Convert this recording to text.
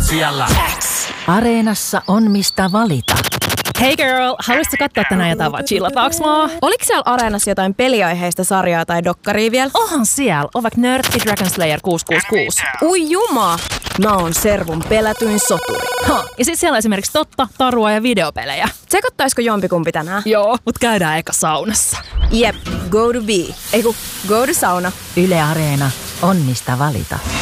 siellä. Areenassa on mistä valita. Hey girl, haluaisitko katsoa tänään jotain vai chillataaks mua? Oliko siellä Areenassa jotain peliaiheista sarjaa tai dokkaria vielä? Onhan siellä, on vaikka Nörtti Dragon Slayer 666. Ui juma! Mä oon Servun pelätyin soturi. Ja sit siellä on esimerkiksi totta, tarua ja videopelejä. Tsekattaisiko jompikumpi tänään? Joo, mut käydään eka saunassa. Jep, go to be. Eiku, go to sauna. Yle Areena on mistä valita.